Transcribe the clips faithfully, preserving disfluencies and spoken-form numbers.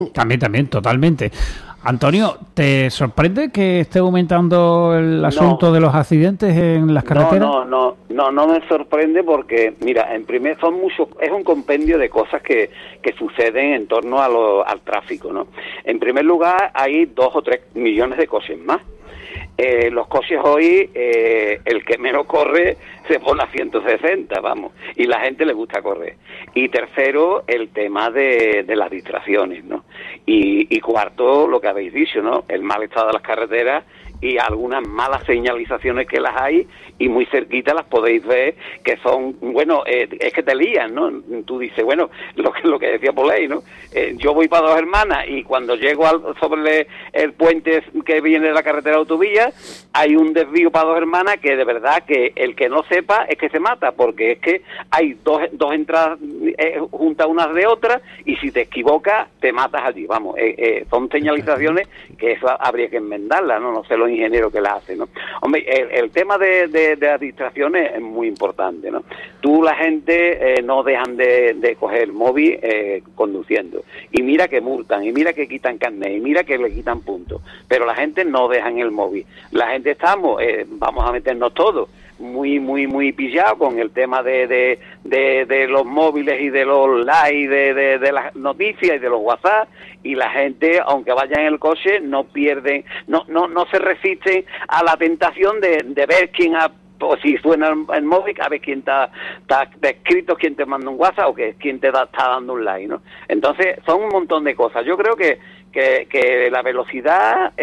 También, también, totalmente. Antonio, ¿te sorprende que esté aumentando el asunto no, de los accidentes en las carreteras? No, no, no, no, no me sorprende porque, mira, en primer son muchos, es un compendio de cosas que, que suceden en torno a lo, al tráfico, ¿no? En primer lugar, hay dos o tres millones de coches más. Eh, los coches hoy, eh, el que menos corre se pone a ciento sesenta, vamos, y la gente le gusta correr. Y tercero, el tema de, de las distracciones, ¿no? Y, y cuarto, lo que habéis dicho, ¿no? El mal estado de las carreteras y algunas malas señalizaciones que las hay, y muy cerquita las podéis ver, que son, bueno, eh, es que te lían, ¿no? Tú dices, bueno, lo que lo que decía Poley, ¿no? Eh, yo voy para Dos Hermanas y cuando llego al, sobre el puente que viene de la carretera autovía, hay un desvío para Dos Hermanas que de verdad que el que no sepa es que se mata, porque es que hay dos, dos entradas eh, juntas unas de otras, y si te equivocas te matas allí, vamos, eh, eh, son señalizaciones que eso habría que enmendarlas, ¿no? No sé los ingenieros que la hacen, ¿no? Hombre, el, el tema de, de, de las distracciones es muy importante, ¿no? Tú, la gente eh, no dejan de, de coger el móvil eh, conduciendo, y mira que multan, y mira que quitan carnet, y mira que le quitan puntos, pero la gente no deja en el móvil. La gente estamos, eh, vamos a meternos todos, muy, muy, muy pillado con el tema de, de, de, de los móviles y de los likes, de, de, de las noticias y de los WhatsApp, y la gente, aunque vaya en el coche, no pierden, no, no, no se resisten a la tentación de, de ver quién ha, o si suena el móvil, a ver quién está, está escrito, quién te manda un WhatsApp o que quién te da, está dando un like, ¿no? Entonces, son un montón de cosas. Yo creo que, que, que la velocidad,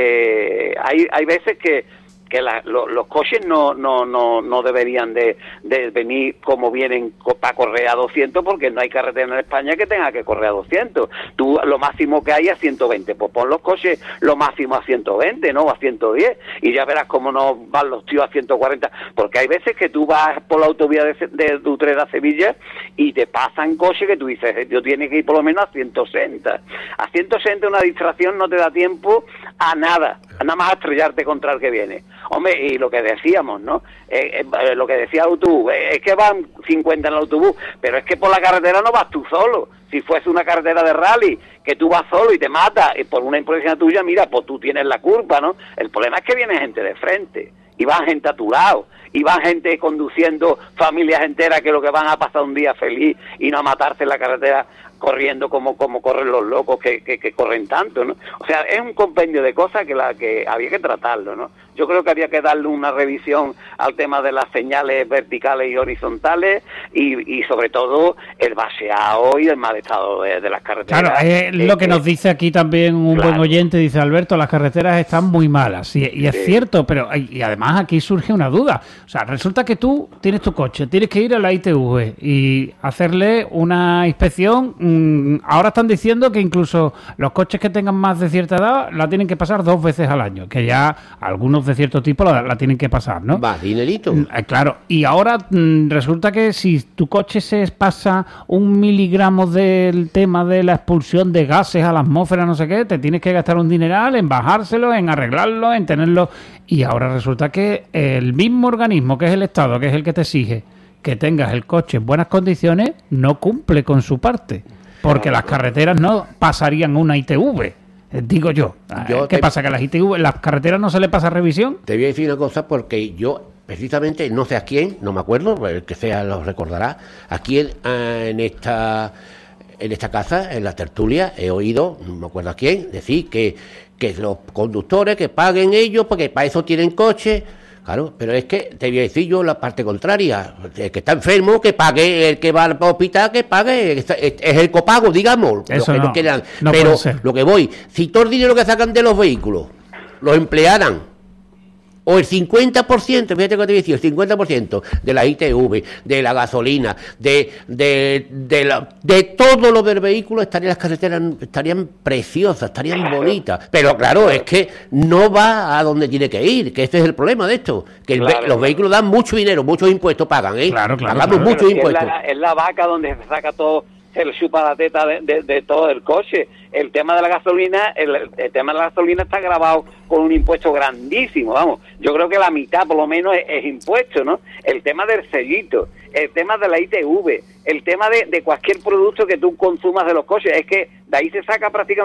eh, hay, hay veces que que la, lo, los coches no no no no deberían de, de venir como vienen para correr a doscientos, porque no hay carretera en España que tenga que correr a doscientos. Tú, lo máximo que hay es ciento veinte, pues pon los coches lo máximo a ciento veinte, ¿no? A ciento diez, y ya verás cómo no van los tíos a ciento cuarenta, porque hay veces que tú vas por la autovía de, de, de Utrera a Sevilla y te pasan coches que tú dices, yo tiene que ir por lo menos a ciento sesenta. A ciento sesenta una distracción no te da tiempo a nada, nada más a estrellarte contra el que viene. Hombre, y lo que decíamos, ¿no? Eh, eh, lo que decía el autobús, eh, es que van cincuenta en el autobús, pero es que por la carretera no vas tú solo. Si fuese una carretera de rally, que tú vas solo y te matas, y por una imprudencia tuya, mira, pues tú tienes la culpa, ¿no? El problema es que viene gente de frente, y van gente a tu lado, y van gente conduciendo familias enteras que lo que van a pasar un día feliz y no a matarse en la carretera corriendo como como corren los locos que, que, que corren tanto, ¿no? O sea, es un compendio de cosas que la que había que tratarlo, ¿no? Yo creo que había que darle una revisión al tema de las señales verticales y horizontales, y, y sobre todo el vaciado y el mal estado de, de las carreteras. Claro, es eh, lo que eh, nos dice aquí también un claro. buen oyente, dice Alberto, las carreteras están muy malas, y, y es sí. cierto, pero y además aquí surge una duda. O sea, resulta que tú tienes tu coche, tienes que ir a la I T V y hacerle una inspección. Mmm, ahora están diciendo que incluso los coches que tengan más de cierta edad la tienen que pasar dos veces al año, que ya algunos de cierto tipo la, la tienen que pasar, ¿no? Va, dinerito. Eh, claro, y ahora mmm, resulta que si tu coche se pasa un miligramo del tema de la expulsión de gases a la atmósfera, no sé qué, te tienes que gastar un dineral en bajárselo, en arreglarlo, en tenerlo. Y ahora resulta que el mismo organismo, que es el Estado, que es el que te exige que tengas el coche en buenas condiciones, no cumple con su parte, porque las carreteras no pasarían una I T V. Digo yo, yo ¿qué te... pasa? ¿Que a las I T V, las carreteras no se le pasa revisión? Te voy a decir una cosa, porque yo precisamente, no sé a quién, no me acuerdo, el que sea lo recordará, a quién en esta en esta casa, en la tertulia, he oído, no me acuerdo a quién, decir que, que los conductores que paguen ellos, porque para eso tienen coche. Claro, pero es que te voy a decir yo la parte contraria. El que está enfermo, que pague; el que va al hospital, que pague. Es, es el copago, digamos. Eso lo que no, no quieran. no pero lo que voy, si todo el dinero que sacan de los vehículos lo emplearan, o el cincuenta por ciento, fíjate que te voy a decir, el cincuenta por ciento de la I T V, de la gasolina, de de de, la, de todo lo del vehículo, estarían las carreteras, estarían preciosas, estarían bonitas. Pero claro, es que no va a donde tiene que ir, que ese es el problema de esto, que claro, el, los vehículos dan mucho dinero, muchos impuestos pagan, ¿eh? Claro, claro. Pagamos claro. muchos es impuestos. La, es la vaca donde se saca todo, se le chupa la teta de, de, de todo el coche. el tema de la gasolina, el, el tema de la gasolina está grabado con un impuesto grandísimo, vamos, yo creo que la mitad por lo menos es, es impuesto, ¿no? El tema del sellito, el tema de la I T V, el tema de, de cualquier producto que tú consumas de los coches, es que de ahí se saca prácticamente